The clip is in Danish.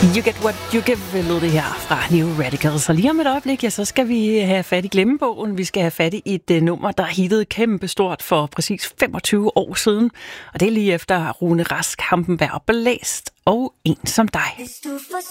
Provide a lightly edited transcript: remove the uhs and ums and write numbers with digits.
You Get What You Give, lød det her fra New Radicals. Og lige om et øjeblik, ja, så skal vi have fat i glemmebogen. Vi skal have fat i et nummer, der hittede kæmpestort for præcis 25 år siden. Og det er lige efter Rune Rask, Hampenberg, Blæst og En som dig.